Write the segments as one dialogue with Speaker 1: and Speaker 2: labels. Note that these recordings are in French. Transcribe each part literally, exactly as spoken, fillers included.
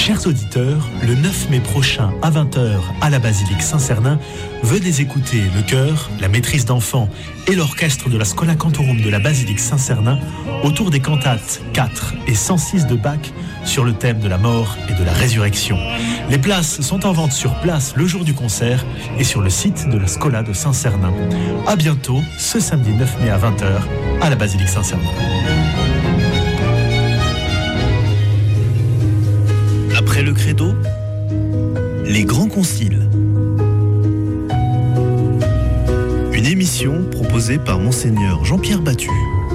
Speaker 1: Chers auditeurs, le neuf mai prochain à vingt heures à la basilique Saint-Cernin, venez écouter le chœur, la maîtrise d'enfants et l'orchestre de la Schola Cantorum de la basilique Saint-Cernin autour des cantates quatre et cent six de Bach sur le thème de la mort et de la résurrection. Les places sont en vente sur place le jour du concert et sur le site de la Schola de Saint-Cernin. À bientôt, ce samedi neuf mai à vingt heures à la basilique Saint-Cernin. Après le credo, les grands conciles. Une émission proposée par Monseigneur Jean-Pierre Battu.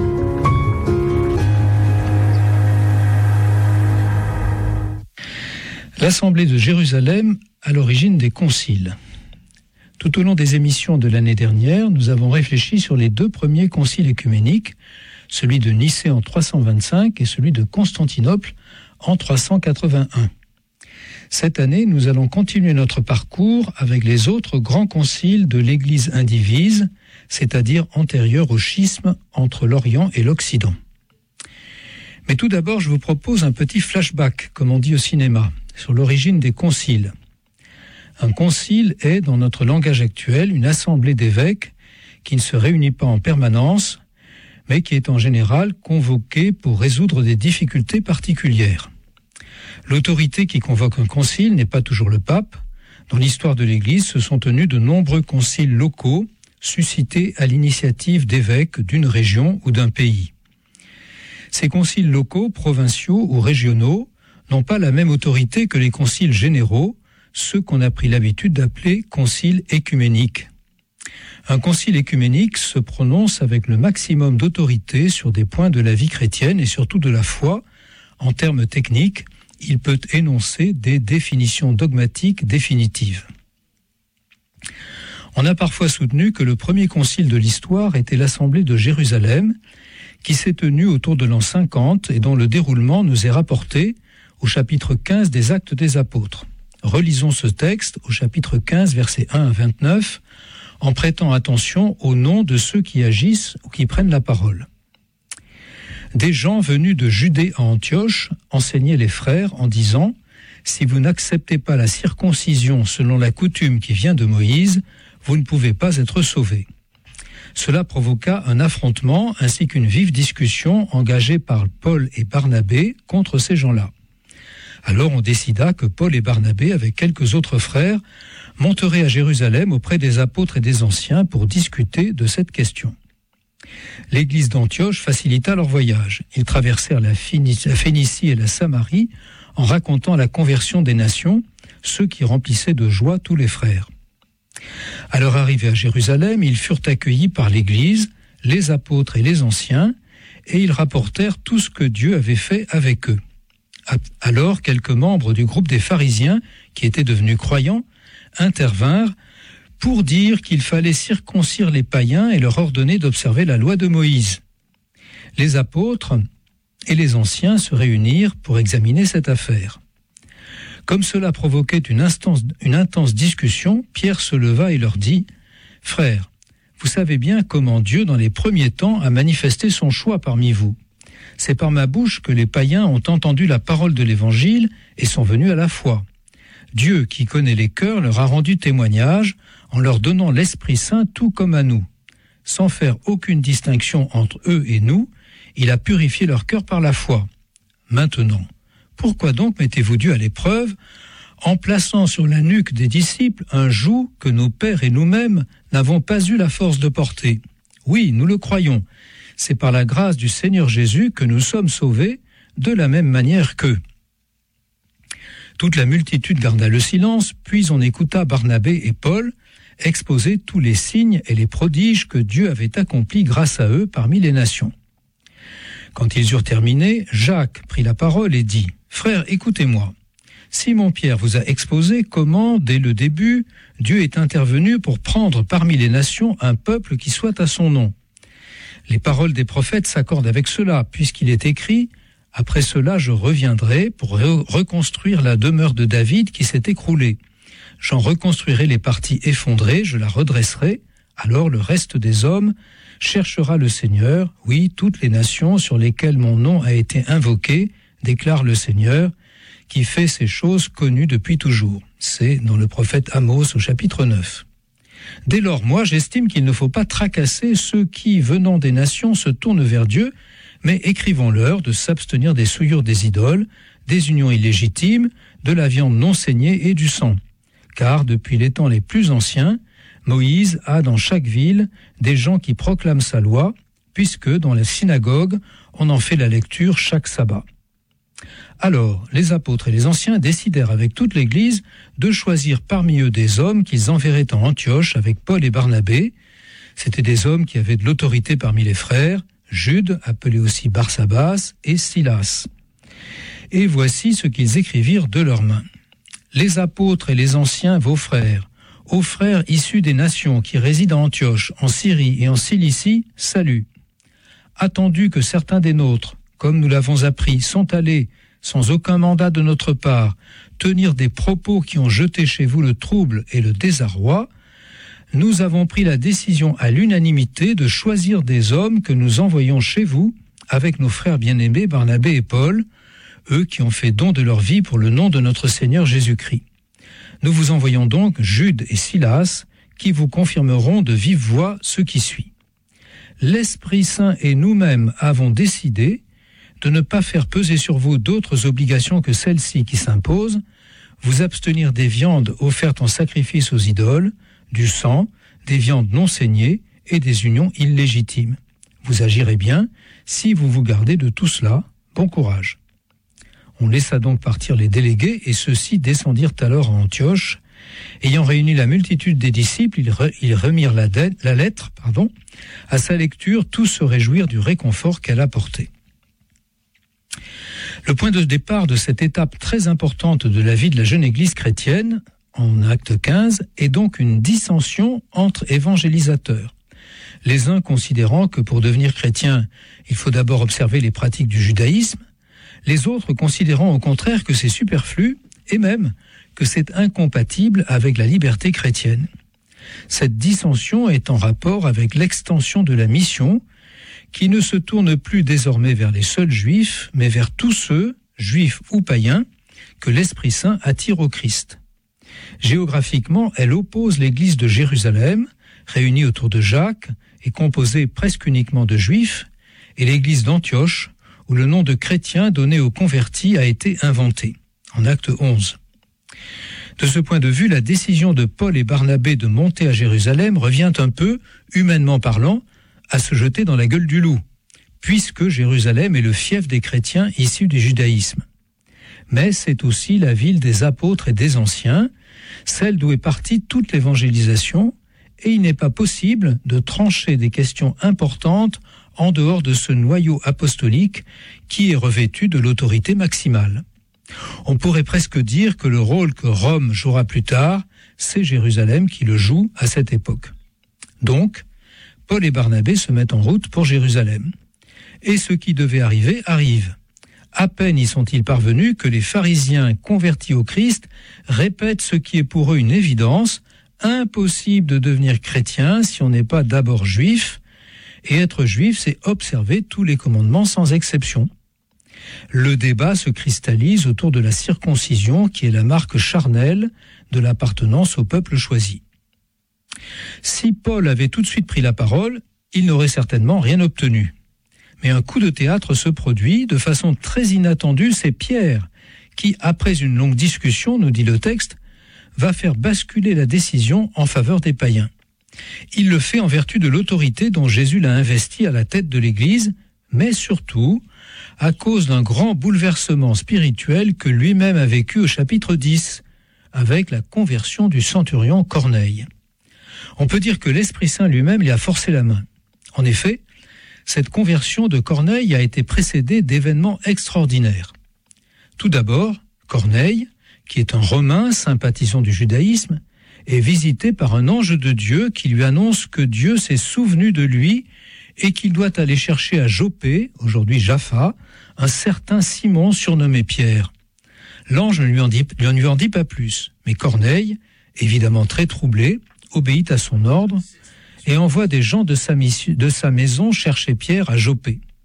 Speaker 2: L'Assemblée de Jérusalem à l'origine des conciles. Tout au long des émissions de l'année dernière, nous avons réfléchi sur les deux premiers conciles œcuméniques, celui de Nicée en trois cent vingt-cinq et celui de Constantinople en trois cent quatre-vingt-un. Cette année, nous allons continuer notre parcours avec les autres grands conciles de l'Église indivise, c'est-à-dire antérieurs au schisme entre l'Orient et l'Occident. Mais tout d'abord, je vous propose un petit flashback, comme on dit au cinéma, sur l'origine des conciles. Un concile est, dans notre langage actuel, une assemblée d'évêques qui ne se réunit pas en permanence, mais qui est en général convoquée pour résoudre des difficultés particulières. L'autorité qui convoque un concile n'est pas toujours le pape. Dans l'histoire de l'Église, se sont tenus de nombreux conciles locaux, suscités à l'initiative d'évêques d'une région ou d'un pays. Ces conciles locaux, provinciaux ou régionaux, n'ont pas la même autorité que les conciles généraux, ceux qu'on a pris l'habitude d'appeler conciles écuméniques. Un concile écuménique se prononce avec le maximum d'autorité sur des points de la vie chrétienne et surtout de la foi. En termes techniques, il peut énoncer des définitions dogmatiques définitives. On a parfois soutenu que le premier concile de l'histoire était l'Assemblée de Jérusalem, qui s'est tenue autour de l'an cinquante et dont le déroulement nous est rapporté au chapitre quinze des Actes des Apôtres. Relisons ce texte au chapitre quinze, versets un à vingt-neuf, en prêtant attention aux noms de ceux qui agissent ou qui prennent la parole. Des gens venus de Judée à Antioche enseignaient les frères en disant « Si vous n'acceptez pas la circoncision selon la coutume qui vient de Moïse, vous ne pouvez pas être sauvés. » Cela provoqua un affrontement ainsi qu'une vive discussion engagée par Paul et Barnabé contre ces gens-là. Alors on décida que Paul et Barnabé, avec quelques autres frères, monteraient à Jérusalem auprès des apôtres et des anciens pour discuter de cette question. L'église d'Antioche facilita leur voyage. Ils traversèrent la Phénicie et la Samarie en racontant la conversion des nations, ceux qui remplissaient de joie tous les frères. À leur arrivée à Jérusalem, ils furent accueillis par l'église, les apôtres et les anciens, et ils rapportèrent tout ce que Dieu avait fait avec eux. Alors, quelques membres du groupe des pharisiens, qui étaient devenus croyants, intervinrent pour dire qu'il fallait circoncire les païens et leur ordonner d'observer la loi de Moïse. Les apôtres et les anciens se réunirent pour examiner cette affaire. Comme cela provoquait une, instance, une intense discussion, Pierre se leva et leur dit « Frères, vous savez bien comment Dieu, dans les premiers temps, a manifesté son choix parmi vous. C'est par ma bouche que les païens ont entendu la parole de l'Évangile et sont venus à la foi. Dieu, qui connaît les cœurs, leur a rendu témoignage en leur donnant l'Esprit Saint tout comme à nous. Sans faire aucune distinction entre eux et nous, il a purifié leur cœur par la foi. Maintenant, pourquoi donc mettez-vous Dieu à l'épreuve en plaçant sur la nuque des disciples un joug que nos pères et nous-mêmes n'avons pas eu la force de porter? Oui, nous le croyons. C'est par la grâce du Seigneur Jésus que nous sommes sauvés de la même manière qu'eux. Toute la multitude garda le silence, puis on écouta Barnabé et Paul exposer tous les signes et les prodiges que Dieu avait accomplis grâce à eux parmi les nations. Quand ils eurent terminé, Jacques prit la parole et dit « Frères, écoutez-moi. Simon-Pierre vous a exposé comment, dès le début, Dieu est intervenu pour prendre parmi les nations un peuple qui soit à son nom. Les paroles des prophètes s'accordent avec cela, puisqu'il est écrit « Après cela, je reviendrai pour re- reconstruire la demeure de David qui s'est écroulée. J'en reconstruirai les parties effondrées, je la redresserai. Alors le reste des hommes cherchera le Seigneur, oui, toutes les nations sur lesquelles mon nom a été invoqué déclare le Seigneur, qui fait ces choses connues depuis toujours. C'est dans le prophète Amos au chapitre neuf. Dès lors, moi, j'estime qu'il ne faut pas tracasser ceux qui, venant des nations, se tournent vers Dieu, mais écrivons-leur de s'abstenir des souillures des idoles, des unions illégitimes, de la viande non saignée et du sang. Car, depuis les temps les plus anciens, Moïse a dans chaque ville des gens qui proclament sa loi, puisque dans la synagogue, on en fait la lecture chaque sabbat. Alors, les apôtres et les anciens décidèrent avec toute l'Église de choisir parmi eux des hommes qu'ils enverraient en Antioche avec Paul et Barnabé. C'étaient des hommes qui avaient de l'autorité parmi les frères, Jude, appelé aussi Barsabas, et Silas. Et voici ce qu'ils écrivirent de leurs mains. Les apôtres et les anciens, vos frères, aux frères issus des nations qui résident en Antioche, en Syrie et en Cilicie, salut. Attendu que certains des nôtres, comme nous l'avons appris, sont allés, sans aucun mandat de notre part, tenir des propos qui ont jeté chez vous le trouble et le désarroi, nous avons pris la décision à l'unanimité de choisir des hommes que nous envoyons chez vous, avec nos frères bien-aimés Barnabé et Paul, eux qui ont fait don de leur vie pour le nom de notre Seigneur Jésus-Christ. Nous vous envoyons donc Jude et Silas, qui vous confirmeront de vive voix ce qui suit. L'Esprit Saint et nous-mêmes avons décidé de ne pas faire peser sur vous d'autres obligations que celles-ci qui s'imposent, vous abstenir des viandes offertes en sacrifice aux idoles, du sang, des viandes non saignées et des unions illégitimes. Vous agirez bien si vous vous gardez de tout cela. Bon courage. On laissa donc partir les délégués et ceux-ci descendirent alors à Antioche. Ayant réuni la multitude des disciples, ils, re, ils remirent la, de, la lettre, pardon. À sa lecture, tous se réjouirent du réconfort qu'elle apportait. Le point de départ de cette étape très importante de la vie de la jeune Église chrétienne, en acte quinze, est donc une dissension entre évangélisateurs. Les uns considérant que pour devenir chrétien, il faut d'abord observer les pratiques du judaïsme, les autres considérant au contraire que c'est superflu et même que c'est incompatible avec la liberté chrétienne. Cette dissension est en rapport avec l'extension de la mission qui ne se tourne plus désormais vers les seuls juifs, mais vers tous ceux, juifs ou païens, que l'Esprit Saint attire au Christ. Géographiquement, elle oppose l'église de Jérusalem, réunie autour de Jacques et composée presque uniquement de juifs, et l'église d'Antioche, où le nom de chrétien donné aux convertis a été inventé, en acte onze. De ce point de vue, la décision de Paul et Barnabé de monter à Jérusalem revient un peu, humainement parlant, à se jeter dans la gueule du loup, puisque Jérusalem est le fief des chrétiens issus du judaïsme. Mais c'est aussi la ville des apôtres et des anciens, celle d'où est partie toute l'évangélisation, et il n'est pas possible de trancher des questions importantes en dehors de ce noyau apostolique qui est revêtu de l'autorité maximale. On pourrait presque dire que le rôle que Rome jouera plus tard, c'est Jérusalem qui le joue à cette époque. Donc, Paul et Barnabé se mettent en route pour Jérusalem. Et ce qui devait arriver arrive. À peine y sont-ils parvenus que les pharisiens convertis au Christ répètent ce qui est pour eux une évidence, impossible de devenir chrétien si on n'est pas d'abord juif, et être juif, c'est observer tous les commandements sans exception. Le débat se cristallise autour de la circoncision qui est la marque charnelle de l'appartenance au peuple choisi. Si Paul avait tout de suite pris la parole, il n'aurait certainement rien obtenu. Mais un coup de théâtre se produit de façon très inattendue, c'est Pierre qui, après une longue discussion, nous dit le texte, va faire basculer la décision en faveur des païens. Il le fait en vertu de l'autorité dont Jésus l'a investi à la tête de l'Église, mais surtout à cause d'un grand bouleversement spirituel que lui-même a vécu au chapitre dix, avec la conversion du centurion Corneille. On peut dire que l'Esprit Saint lui-même lui a forcé la main. En effet, cette conversion de Corneille a été précédée d'événements extraordinaires. Tout d'abord, Corneille, qui est un Romain sympathisant du judaïsme, est visité par un ange de Dieu qui lui annonce que Dieu s'est souvenu de lui et qu'il doit aller chercher à Joppé, aujourd'hui Jaffa, un certain Simon surnommé Pierre. L'ange ne lui en dit, ne lui en dit pas plus, mais Corneille, évidemment très troublé, obéit à son ordre et envoie des gens de sa, mission, de sa maison chercher Pierre à Joppé.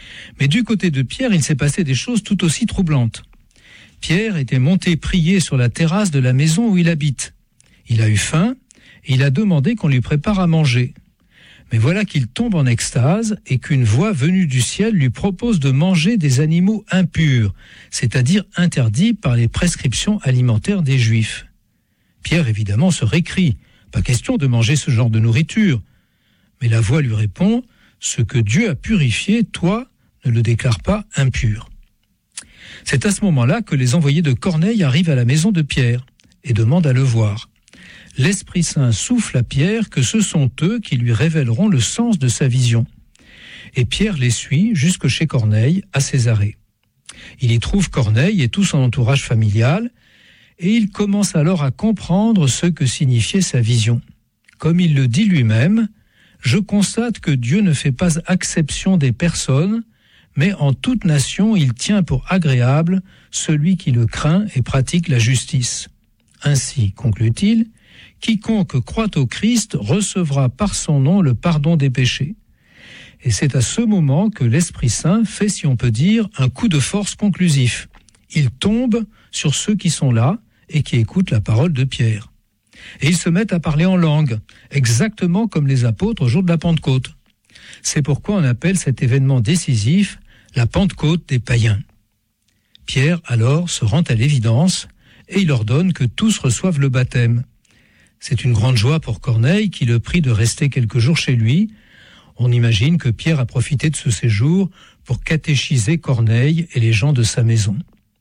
Speaker 2: Mais du côté de Pierre, il s'est passé des choses tout aussi troublantes. Pierre était monté prier sur la terrasse de la maison où il habite. Il a eu faim et il a demandé qu'on lui prépare à manger. Mais voilà qu'il tombe en extase et qu'une voix venue du ciel lui propose de manger des animaux impurs, c'est-à-dire interdits par les prescriptions alimentaires des Juifs. Pierre, évidemment, se récrie. Pas question de manger ce genre de nourriture. Mais la voix lui répond, « Ce que Dieu a purifié, toi, ne le déclare pas impur. » C'est à ce moment-là que les envoyés de Corneille arrivent à la maison de Pierre et demandent à le voir. L'Esprit Saint souffle à Pierre que ce sont eux qui lui révéleront le sens de sa vision. Et Pierre les suit jusque chez Corneille, à Césarée. Il y trouve Corneille et tout son entourage familial, et il commence alors à comprendre ce que signifiait sa vision. Comme il le dit lui-même, « Je constate que Dieu ne fait pas acception des personnes, mais en toute nation il tient pour agréable celui qui le craint et pratique la justice. Ainsi, conclut-il, quiconque croit au Christ recevra par son nom le pardon des péchés. » Et c'est à ce moment que l'Esprit Saint fait, si on peut dire, un coup de force conclusif. Il tombe sur ceux qui sont là et qui écoutent la parole de Pierre. Et ils se mettent à parler en langue, exactement comme les apôtres au jour de la Pentecôte. C'est pourquoi on appelle cet événement décisif la Pentecôte des païens. Pierre, alors, se rend à l'évidence et il ordonne que tous reçoivent le baptême. C'est une grande joie pour Corneille qui le prie de rester quelques jours chez lui. On imagine que Pierre a profité de ce séjour pour catéchiser Corneille et les gens de sa maison.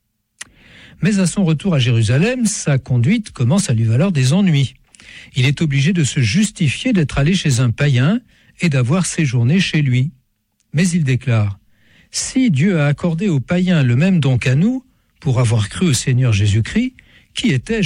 Speaker 2: Mais à son retour à Jérusalem, sa conduite commence à lui valoir des ennuis. Il est obligé de se justifier d'être allé chez un païen et d'avoir séjourné chez lui. Mais il déclare « Si Dieu a accordé aux païens le même don qu'à nous, pour avoir cru au Seigneur Jésus-Christ, qui étais-je